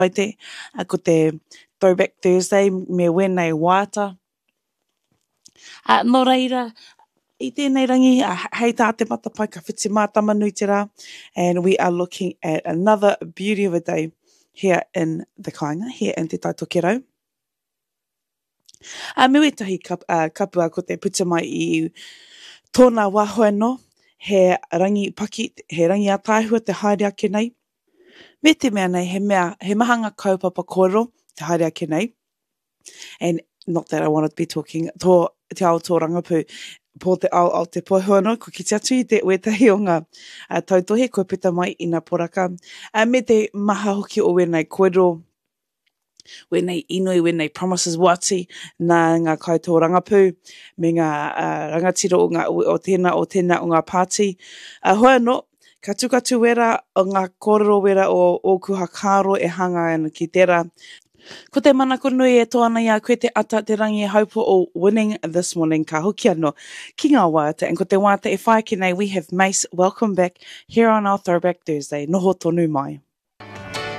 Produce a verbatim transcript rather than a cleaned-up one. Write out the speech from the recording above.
Paite, a ko te Throwback Thursday me wēnei wāta. Uh, no reira, I tēnei rangi, uh, hei tā te matapai ka whiti mātama nui te rā, and we are looking at another beauty of a day here in the kāinga, here in Te Taitokerau. Uh, me wetahi kap, uh, kapua ko te puta mai I tōna wahoe no, he rangi paki, he rangi a tāhua te haere ake nei. Me te mea nei, he mea, he mahanga kaupapa kōrero, te haere ake nei. And not that I want to be talking, tō, te ao tō rangapu, po te ao ao te pohua no, ko ki te atu I te wetahi o ngā uh, tautohe, ko pita mai I ngā poraka. Uh, me te maha hoki o wenei kōrero, wenei inui, wenei promises wati, nā ngā kaitō rangapu, me ngā uh, rangatira o, ngā, o tēnā o tēnā o ngā pāti. Uh, hoa no, ka tukatu wera o ngā kōrero wera o, o kuha kāro e hanga ana ki tērā. Ko te manako nui e toana ia koe te ata te rangi e haupo o winning this morning ka hoki anō ki ngā wāta. And ko te wāta e whae ki nei, we have Mace. Welcome back here on our Throwback Thursday. Noho tonu mai.